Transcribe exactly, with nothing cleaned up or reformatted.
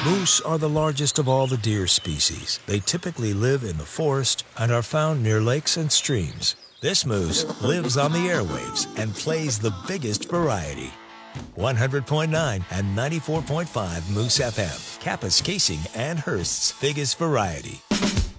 Moose are the largest of all the deer species. They typically live in the forest and are found near lakes and streams. This moose lives on the airwaves and plays the biggest variety. one hundred point nine and ninety-four point five Moose F M, Kapuskasing and Hearst's biggest variety.